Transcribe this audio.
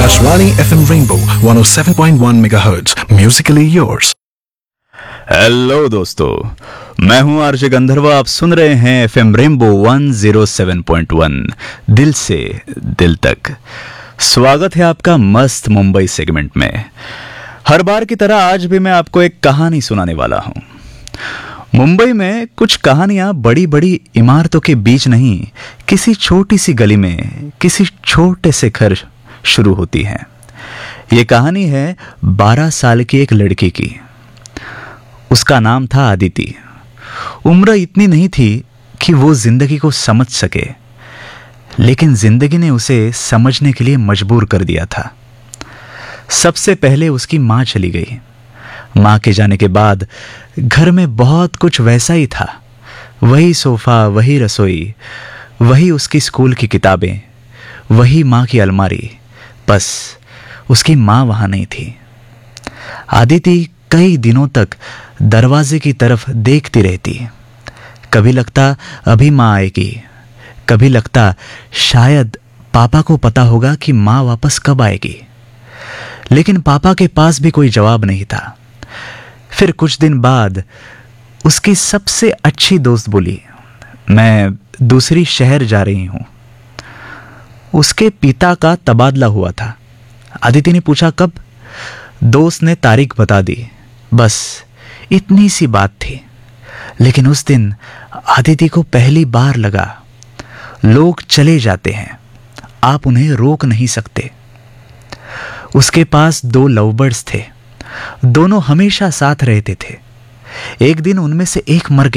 Akashvani FM Rainbow 107.1 MHz. Musically yours. Hello दोस्तों, मैं हूं आरजे गंधर्व। आप सुन रहे हैं एफएम रेनबो 107.1 दिल से दिल तक। स्वागत है आपका मस्त मुंबई सेगमेंट में। हर बार की तरह आज भी मैं आपको एक कहानी सुनाने वाला हूं। मुंबई में कुछ कहानियां बड़ी बड़ी इमारतों के बीच नहीं, किसी छोटी सी गली में किसी छोटे से घर शुरू होती हैं। ये कहानी है 12 साल की एक लड़की की। उसका नाम था अदिति। उम्र इतनी नहीं थी कि वो जिंदगी को समझ सके, लेकिन जिंदगी ने उसे समझने के लिए मजबूर कर दिया था। सबसे पहले उसकी माँ चली गई। माँ के जाने के बाद घर में बहुत कुछ वैसा ही था। वही सोफा, वही रसोई, वही उसकी स्कूल की किताबें, वही माँ की अलमारी। बस उसकी माँ वहां नहीं थी। अदिति कई दिनों तक दरवाजे की तरफ देखती रहती। कभी लगता अभी माँ आएगी, कभी लगता शायद पापा को पता होगा कि माँ वापस कब आएगी, लेकिन पापा के पास भी कोई जवाब नहीं था। फिर कुछ दिन बाद उसकी सबसे अच्छी दोस्त बोली, मैं दूसरी शहर जा रही हूं। उसके पिता का तबादला हुआ था। अदिति ने पूछा कब? दोस्त ने तारीख बता दी। बस इतनी सी बात थी। लेकिन उस दिन अदिति को पहली बार लगा, लोग चले जाते हैं, आप उन्हें रोक नहीं सकते। उसके पास 2 लव बर्ड्स थे। दोनों हमेशा साथ रहते थे। एक दिन उनमें से एक मर गया।